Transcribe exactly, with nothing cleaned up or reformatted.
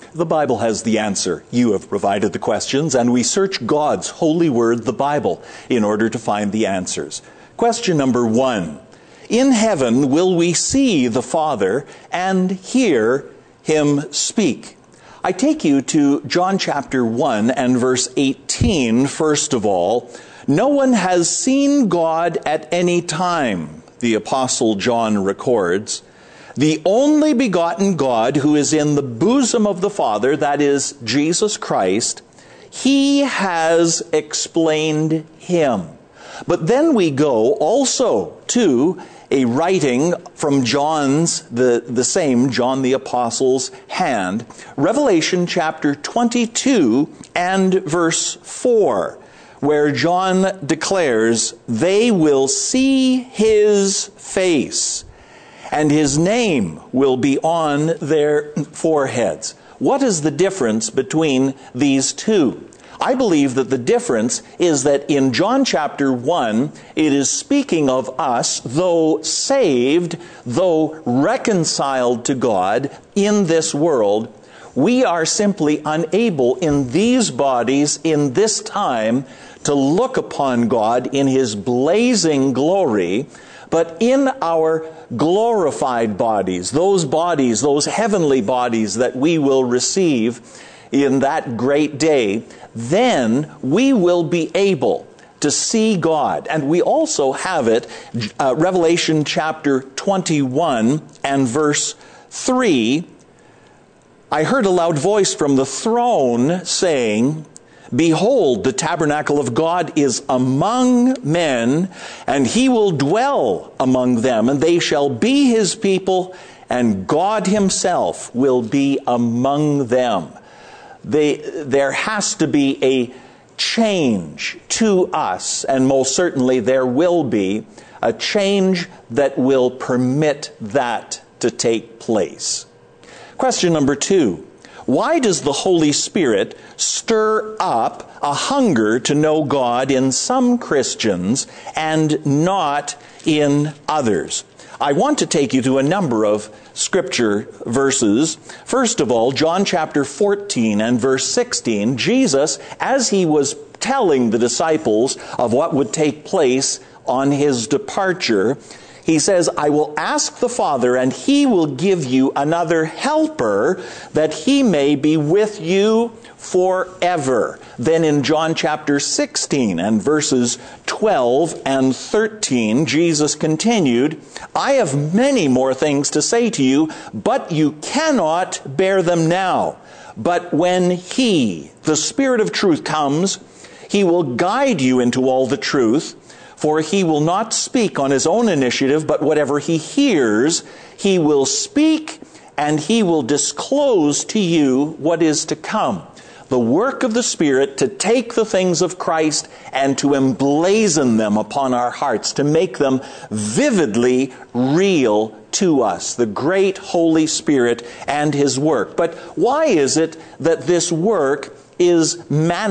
The Bible has the answer. You have provided the questions, and we search God's holy word, the Bible, in order to find the answers. Question number one. In heaven will we see the Father and hear him speak? I take you to John chapter one and verse eighteen, first of all. No one has seen God at any time, the Apostle John records. The only begotten God who is in the bosom of the Father, that is Jesus Christ, he has explained him. But then we go also to a writing from John's, the, the same John the Apostle's hand, Revelation chapter twenty-two and verse four, where John declares, they will see his face, and his name will be on their foreheads. What is the difference between these two? I believe that the difference is that in John chapter one, it is speaking of us, though saved, though reconciled to God in this world, we are simply unable in these bodies, in this time, to look upon God in his blazing glory. But in our glorified bodies, those bodies, those heavenly bodies that we will receive in that great day, then we will be able to see God. And we also have it, uh, Revelation chapter twenty-one and verse three. I heard a loud voice from the throne saying, behold, the tabernacle of God is among men, and he will dwell among them, and they shall be his people, and God himself will be among them. They, there has to be a change to us, and most certainly there will be a change that will permit that to take place. Question number two. Why does the Holy Spirit stir up a hunger to know God in some Christians and not in others? I want to take you to a number of scripture verses. First of all, John chapter fourteen and verse sixteen, Jesus, as he was telling the disciples of what would take place on his departure, he says, I will ask the Father, and he will give you another helper, that he may be with you forever. Then in John chapter sixteen and verses twelve and thirteen, Jesus continued, I have many more things to say to you, but you cannot bear them now. But when he, the Spirit of truth, comes, he will guide you into all the truth. For he will not speak on his own initiative, but whatever he hears, he will speak, and he will disclose to you what is to come. The work of the Spirit to take the things of Christ and to emblazon them upon our hearts, to make them vividly real to us. The great Holy Spirit and his work. But why is it that this work is manifest?